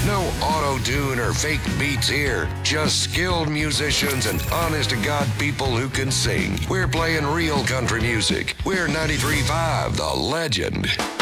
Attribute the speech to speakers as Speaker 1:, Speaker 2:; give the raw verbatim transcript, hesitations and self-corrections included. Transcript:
Speaker 1: No auto-tune or fake beats here. Just skilled musicians and honest-to-God people who can sing. We're playing real country music. We're ninety-three point five, The Legend.